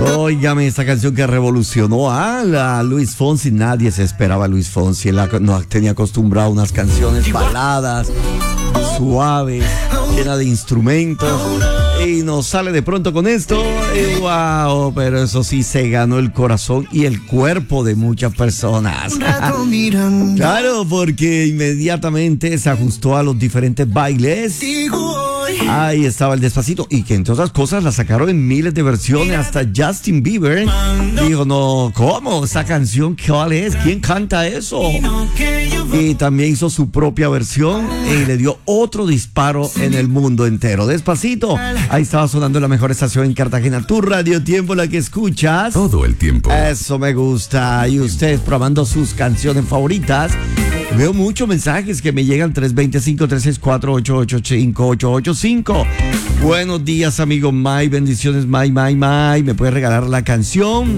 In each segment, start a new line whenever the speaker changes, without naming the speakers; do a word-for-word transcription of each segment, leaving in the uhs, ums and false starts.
Óigame, esta canción que revolucionó a la Luis Fonsi. Nadie se esperaba a Luis Fonsi. Él no tenía acostumbrado a unas canciones baladas, suaves, llenas de instrumentos. Y nos sale de pronto con esto. Y wow, pero eso sí se ganó el corazón y el cuerpo de muchas personas. Claro, porque inmediatamente se ajustó a los diferentes bailes. Ahí estaba el Despacito. Y que entre otras cosas la sacaron en miles de versiones. Hasta Justin Bieber dijo, no, ¿cómo? ¿Esa canción cuál es? ¿Quién canta eso? Y también hizo su propia versión y le dio otro disparo en el mundo entero. Despacito. Ahí estaba sonando la mejor estación en Cartagena, tu Radio Tiempo, la que escuchas
todo el tiempo.
Eso me gusta. Y usted probando sus canciones favoritas. Veo muchos mensajes que me llegan tres dos cinco, tres seis cuatro, ocho ocho cinco, ocho ocho cinco. Buenos días, amigo Mike. Bendiciones, Mike, Mike, Mike. ¿Me puedes regalar la canción?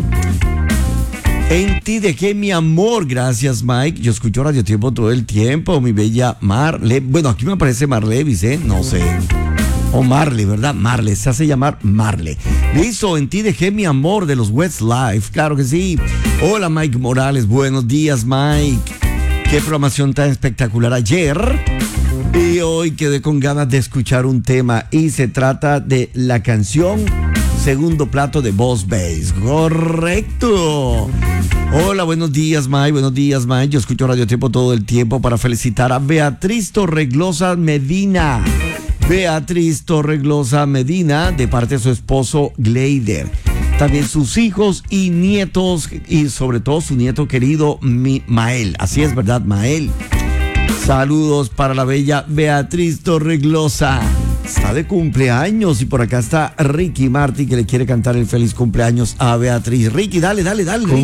En ti dejé mi amor. Gracias, Mike. Yo escucho Radio Tiempo todo el tiempo. Mi bella Marle. Bueno, aquí me aparece Marlevis, ¿eh? No sé. O Marley, ¿verdad? Marley, se hace llamar Marley. Listo, en ti dejé mi amor de los Westlife, claro que sí. Hola, Mike Morales, buenos días, Mike. Qué programación tan espectacular ayer. Y hoy quedé con ganas de escuchar un tema y se trata de la canción Segundo Plato de Boss Bass. Correcto. Hola, buenos días, Mike. Buenos días, Mike. Yo escucho Radio Tiempo todo el tiempo para felicitar a Beatriz Torreglosa Medina. Beatriz Torreglosa Medina, de parte de su esposo Gleider. También sus hijos y nietos, y sobre todo su nieto querido Mi, Mael. Así es, ¿verdad, Mael? Saludos para la bella Beatriz Torreglosa. Está de cumpleaños y por acá está Ricky Martin, que le quiere cantar el feliz cumpleaños a Beatriz. Ricky, dale, dale, dale. Ricky.